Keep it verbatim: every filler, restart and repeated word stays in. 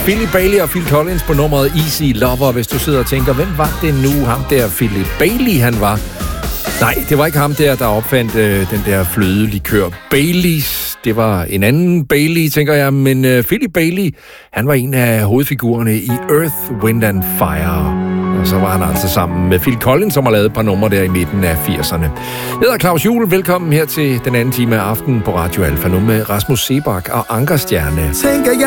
Philip Bailey og Phil Collins på nummeret Easy Lover. Hvis du sidder og tænker, hvem var det nu, ham der Philip Bailey, han var? Nej, det var ikke ham der, der opfandt øh, den der flødelikør Baileys. Det var en anden Bailey, tænker jeg. Men øh, Philip Bailey, han var en af hovedfigurerne i Earth, Wind and Fire. Og så var han altså sammen med Phil Collins, som har lavet et par numre der i midten af firserne. Jeg hedder Claus Juhl. Velkommen her til den anden time af aftenen på Radio Alfa. Nu med Rasmus Seebach og Ankerstjerne. Tænker jeg